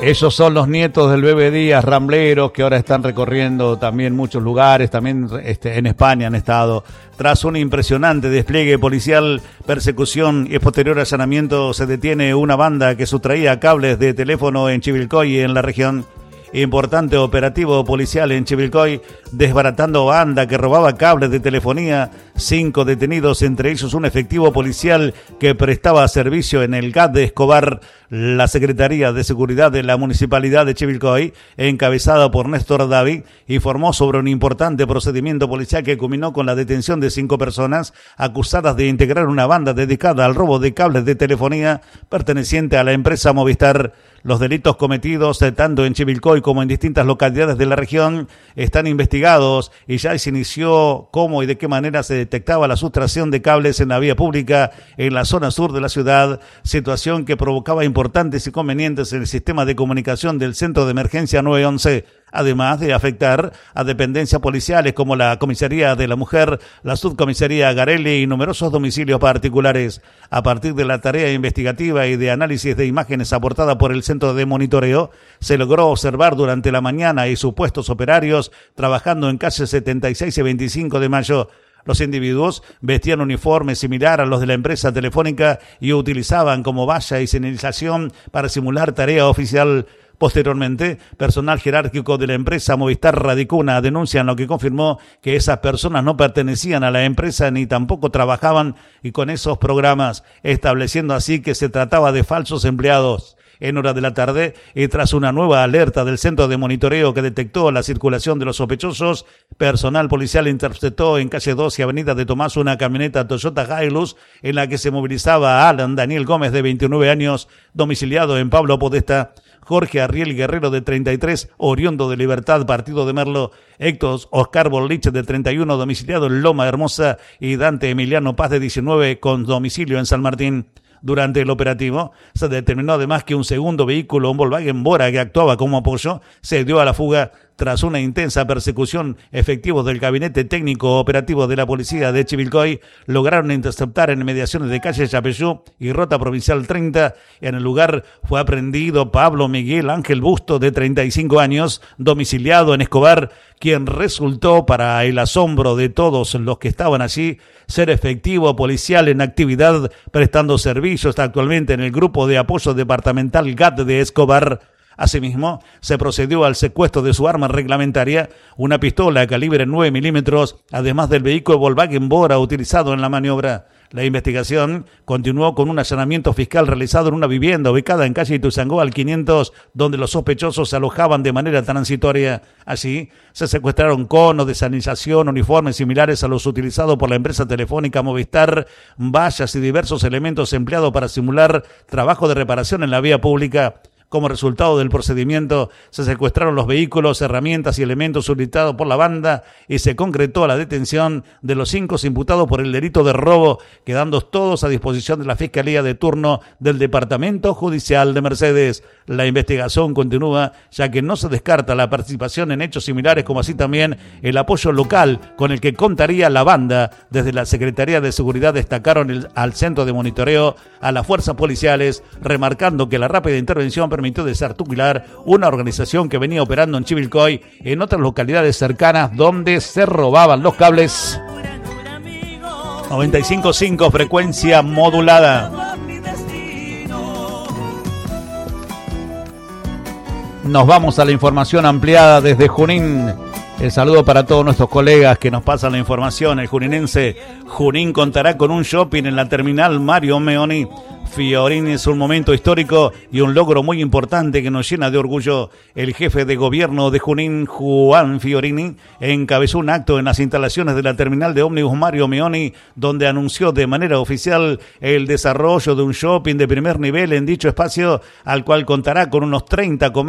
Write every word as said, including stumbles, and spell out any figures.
Ellos son los nietos del Bebe Díaz, rambleros, que ahora están recorriendo también muchos lugares, también este, en España han estado. Tras un impresionante despliegue policial, persecución y posterior allanamiento, se detiene una banda que sustraía cables de teléfono en Chivilcoy, en la región. Importante operativo policial en Chivilcoy, desbaratando banda que robaba cables de telefonía. Cinco detenidos, entre ellos un efectivo policial que prestaba servicio en el G A T de Escobar. La Secretaría de Seguridad de la Municipalidad de Chivilcoy, encabezada por Néstor David, informó sobre un importante procedimiento policial que culminó con la detención de cinco personas acusadas de integrar una banda dedicada al robo de cables de telefonía perteneciente a la empresa Movistar. Los delitos cometidos tanto en Chivilcoy como en distintas localidades de la región están investigados y ya se inició cómo y de qué manera se detectaba la sustracción de cables en la vía pública en la zona sur de la ciudad, situación que provocaba importantes inconvenientes en el sistema de comunicación del Centro de Emergencia nueve once, además de afectar a dependencias policiales como la Comisaría de la Mujer, la Subcomisaría Garelli y numerosos domicilios particulares. A partir de la tarea investigativa y de análisis de imágenes aportada por el Centro de Monitoreo, se logró observar durante la mañana y supuestos operarios trabajando en calles setenta y seis y veinticinco de mayo. Los individuos vestían uniformes similar a los de la empresa telefónica y utilizaban como valla y señalización para simular tarea oficial. Posteriormente, personal jerárquico de la empresa Movistar radicó una denuncia en lo que confirmó que esas personas no pertenecían a la empresa ni tampoco trabajaban y con esos programas, estableciendo así que se trataba de falsos empleados. En hora de la tarde, y tras una nueva alerta del Centro de Monitoreo que detectó la circulación de los sospechosos, personal policial interceptó en calle dos y avenida de Tomás una camioneta Toyota Hilux en la que se movilizaba Alan Daniel Gómez, de veintinueve años, domiciliado en Pablo Podesta, Jorge Arriel Guerrero, de treinta y tres, oriundo de Libertad, partido de Merlo, Héctor Oscar Boliche, de treinta y uno, domiciliado en Loma Hermosa, y Dante Emiliano Paz, de diecinueve, con domicilio en San Martín. Durante el operativo, se determinó además que un segundo vehículo, un Volkswagen Bora, que actuaba como apoyo, se dio a la fuga. Tras una intensa persecución, efectivos del Gabinete Técnico Operativo de la Policía de Chivilcoy lograron interceptar en inmediaciones de calle Yapeyú y Ruta Provincial treinta. En el lugar fue aprehendido Pablo Miguel Ángel Busto, de treinta y cinco años, domiciliado en Escobar, quien resultó, para el asombro de todos los que estaban allí, ser efectivo policial en actividad, prestando servicios actualmente en el Grupo de Apoyo Departamental G A T de Escobar. Asimismo, se procedió al secuestro de su arma reglamentaria, una pistola calibre nueve milímetros, además del vehículo Volkswagen Bora utilizado en la maniobra. La investigación continuó con un allanamiento fiscal realizado en una vivienda ubicada en calle Ituzaingó al quinientos, donde los sospechosos se alojaban de manera transitoria. Allí se secuestraron conos de señalización, uniformes similares a los utilizados por la empresa telefónica Movistar, vallas y diversos elementos empleados para simular trabajo de reparación en la vía pública. Como resultado del procedimiento, se secuestraron los vehículos, herramientas y elementos solicitados por la banda y se concretó la detención de los cinco imputados por el delito de robo, quedando todos a disposición de la Fiscalía de turno del Departamento Judicial de Mercedes. La investigación continúa, ya que no se descarta la participación en hechos similares, como así también el apoyo local con el que contaría la banda. Desde la Secretaría de Seguridad destacaron el, al Centro de Monitoreo, a las fuerzas policiales, remarcando que la rápida intervención permitió desarticular una organización que venía operando en Chivilcoy y en otras localidades cercanas donde se robaban los cables. noventa y cinco punto cinco, frecuencia modulada. Nos vamos a la información ampliada desde Junín. El saludo para todos nuestros colegas que nos pasan la información. El juninense Junín contará con un shopping en la terminal Mario Meoni. Fiorini es un momento histórico y un logro muy importante que nos llena de orgullo. El jefe de gobierno de Junín, Juan Fiorini, encabezó un acto en las instalaciones de la terminal de ómnibus Mario Meoni, donde anunció de manera oficial el desarrollo de un shopping de primer nivel en dicho espacio, al cual contará con unos treinta comercios